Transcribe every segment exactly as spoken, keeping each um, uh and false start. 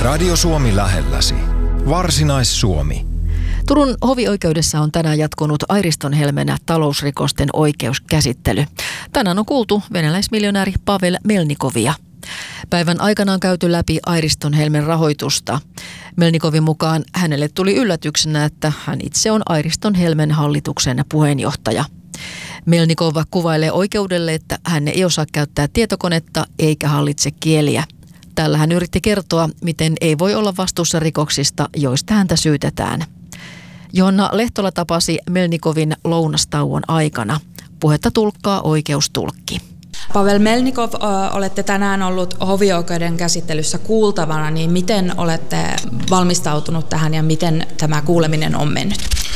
Radio Suomi lähelläsi. Varsinais-Suomi. Turun hovioikeudessa on tänään jatkunut Airiston Helmen talousrikosten oikeuskäsittely. Tänään on kuultu venäläismiljonääri Pavel Melnikovia. Päivän aikana on käyty läpi Airiston Helmen rahoitusta. Melnikovin mukaan hänelle tuli yllätyksenä, että hän itse on Airiston Helmen hallituksen puheenjohtaja. Melnikov kuvailee oikeudelle, että hän ei osaa käyttää tietokonetta eikä hallitse kieliä. Tällä hän yritti kertoa, miten ei voi olla vastuussa rikoksista, joista häntä syytetään. Johanna Lehtola tapasi Melnikovin lounastauon aikana. Puhetta tulkkaa oikeustulkki. Pavel Melnikov, olette tänään ollut hovioikeuden käsittelyssä kuultavana, niin miten olette valmistautunut tähän ja miten tämä kuuleminen on mennyt?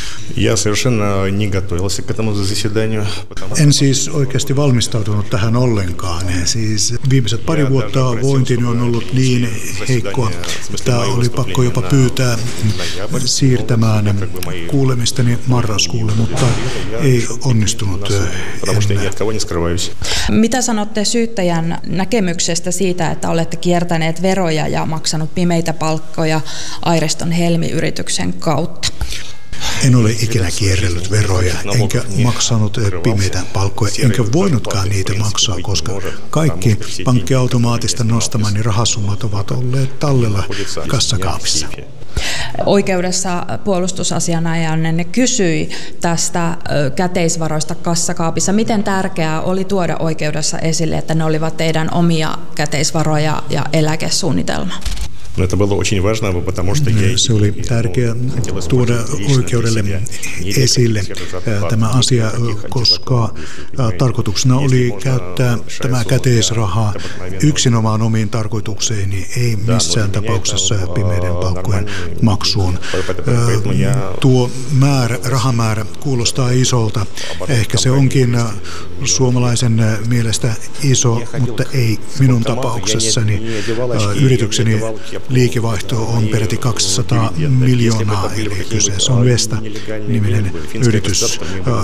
En siis oikeasti valmistautunut tähän ollenkaan. Siis viimeiset pari vuotta vointini on ollut niin heikkoa, että oli pakko jopa pyytää siirtämään kuulemistani marraskuulle, mutta ei onnistunut. Mitä sanotte syyttäjän näkemyksestä siitä, että olette kiertäneet veroja ja maksanut pimeitä palkkoja Airiston Helmi-yrityksen kautta? En ole ikinä kierrellyt veroja, enkä maksanut pimeitä palkkoja, enkä voinutkaan niitä maksaa, koska kaikki pankkiautomaatista nostamani rahasummat ovat olleet tallella kassakaapissa. Oikeudessa puolustusasianajajanne kysyi tästä käteisvaroista kassakaapissa. Miten tärkeää oli tuoda oikeudessa esille, että ne olivat teidän omia käteisvaroja ja eläkesuunnitelma? Se oli tärkeää tuoda oikeudelle esille tämä asia, koska tarkoituksena oli käyttää tämä käteisrahaa yksinomaan omiin tarkoituksiin, ei missään tapauksessa pimeiden palkkojen maksuun. Tuo määrä, rahamäärä kuulostaa isolta. Ehkä se onkin suomalaisen mielestä iso, mutta ei minun tapauksessani. Yritykseni liikevaihto on peräti kaksisataa miljoonaa, eli kyseessä on Vesta-niminen yritys.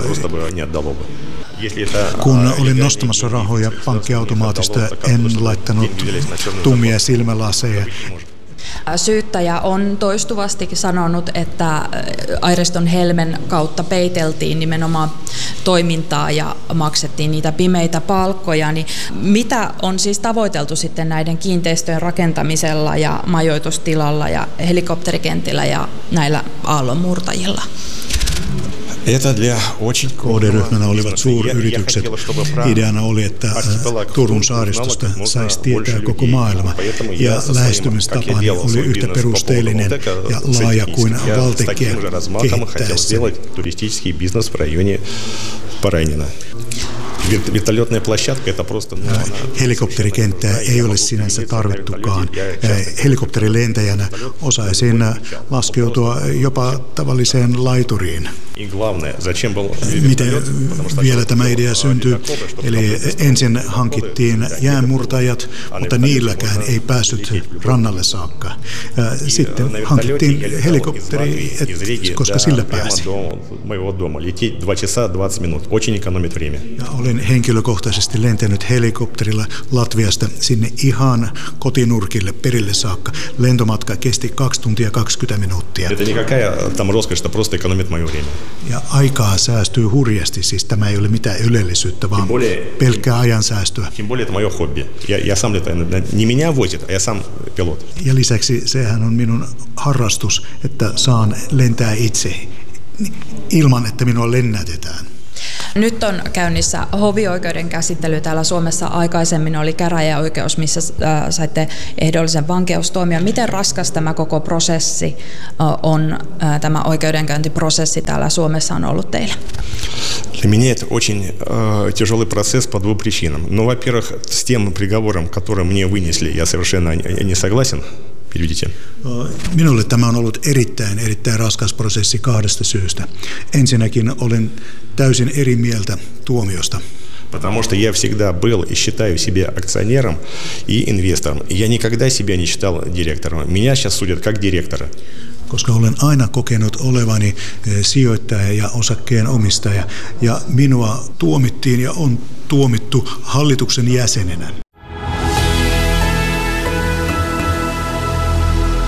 Kun olin nostamassa rahoja pankkiautomaatista, en laittanut tummia silmälaseja. Syyttäjä on toistuvasti sanonut, että Airiston Helmen kautta peiteltiin nimenomaan toimintaa ja maksettiin niitä pimeitä palkkoja. Niin mitä on siis tavoiteltu sitten näiden kiinteistöjen rakentamisella ja majoitustilalla ja helikopterikentillä ja näillä aallonmurtajilla? Kohderyhmänä olivat suuryritykset. Ideana oli, että Turun saaristosta saisi tietää koko maailma. Ja lähestymistapani oli yhtä perusteellinen ja laaja kuin Valtekia kehittäessä. Helikopterikenttää ei ole sinänsä tarvittukaan. Helikopterilentäjänä osaisin laskeutua jopa tavalliseen laituriin. Miten vielä tämä idea syntyi? Eli ensin hankittiin jäänmurtajat, mutta niilläkään ei päässyt rannalle saakka. Sitten hankittiin helikopteri, koska sillä pääsi. Ja olin henkilökohtaisesti lentänyt helikopterilla Latviasta sinne ihan kotinurkille perille saakka. Lentomatka kesti kaksi tuntia kaksikymmentä minuuttia. Ja aikaa säästyy hurjasti, siis tämä ei ole mitään ylellisyyttä, vaan pelkkää ajan säästöä. Ja lisäksi sehän on minun harrastus, että saan lentää itse ilman, että minua lennätetään. Nyt on käynnissä hovioikeuden käsittely täällä Suomessa. Aikaisemmin oli käräjäoikeus, missä saitte ehdollisen vankeustuomion. Miten raskas tämä koko prosessi on, tämä oikeudenkäyntiprosessi täällä Suomessa on ollut teille? Для меня это очень э, тяжелый процесс по двум причинам. Ну, во-первых, с тем приговором, который мне вынесли, я совершенно не согласен. Minulle tämä on ollut erittäin, erittäin raskas prosessi kahdesta syystä. Ensinnäkin olen täysin eri mieltä tuomiosta. Потому что я всегда был и считаю себя акционером и инвестором. Я никогда себя не считал директором. Меня сейчас судят как директора. Koska olen aina kokenut olevani sijoittaja ja osakkeen omistaja, ja minua tuomittiin ja on tuomittu hallituksen jäsenenä.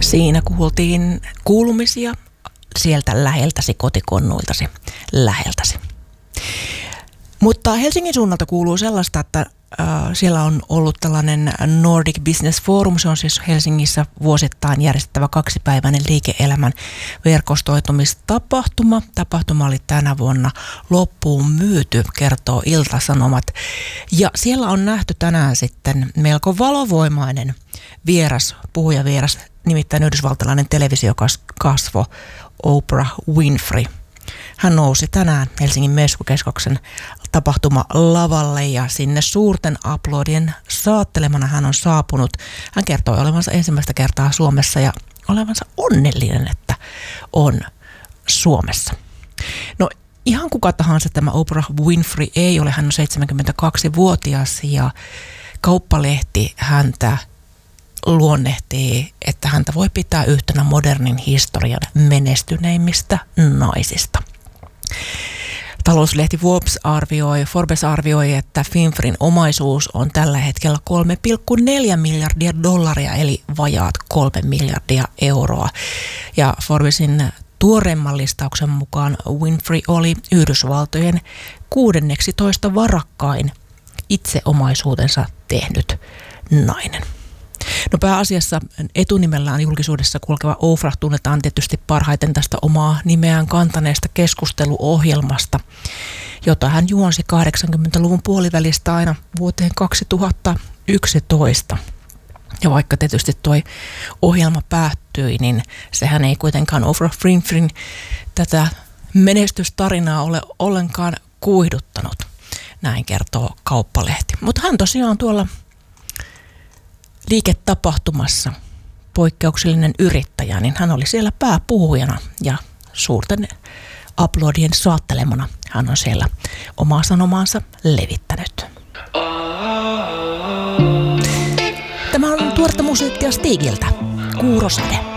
Siinä kuultiin kuulumisia sieltä läheltäsi, kotikonnuiltasi, läheltäsi. Mutta Helsingin suunnalta kuuluu sellaista, että äh, siellä on ollut tällainen Nordic Business Forum. Se on siis Helsingissä vuosittain järjestettävä kaksipäiväinen liike-elämän verkostoitumistapahtuma. Tapahtuma oli tänä vuonna loppuun myyty, kertoo Ilta-Sanomat. Ja siellä on nähty tänään sitten melko valovoimainen vieras, puhujavieras, nimittäin yhdysvaltalainen televisiokasvo Oprah Winfrey. Hän nousi tänään Helsingin Meskukeskuksen tapahtuma-lavalle ja sinne suurten aplodien saattelemana hän on saapunut. Hän kertoi olevansa ensimmäistä kertaa Suomessa ja olevansa onnellinen, että on Suomessa. No ihan kuka tahansa tämä Oprah Winfrey ei ole. Hän on seitsemänkymmentäkaksivuotias ja Kauppalehti häntä luonnehtii, että häntä voi pitää yhtenä modernin historian menestyneimmistä naisista. Talouslehti Forbes arvioi, Forbes arvioi, että Winfreyn omaisuus on tällä hetkellä kolme pilkku neljä miljardia dollaria, eli vajaat kolme miljardia euroa. Ja Forbesin tuoreemman listauksen mukaan Winfrey oli Yhdysvaltojen kuudenneksitoista varakkain itse omaisuutensa tehnyt nainen. No pääasiassa etunimellään julkisuudessa kulkeva Oprah tunnetaan tietysti parhaiten tästä omaa nimeään kantaneesta keskusteluohjelmasta, jota hän juonsi kahdeksankymmentäluvun puolivälistä aina vuoteen kaksituhattayksitoista. Ja vaikka tietysti toi ohjelma päättyi, niin sehän ei kuitenkaan Oprah Winfreyn tätä menestystarinaa ole ollenkaan kuihduttanut. Näin kertoo Kauppalehti. Mutta hän tosiaan tuolla liiketapahtumassa, poikkeuksellinen yrittäjä, niin hän oli siellä pääpuhujana ja suurten aplodien saattelemana hän on siellä omaa sanomaansa levittänyt. Tämä on tuoretta musiikkia Stigiltä, Kuurosade.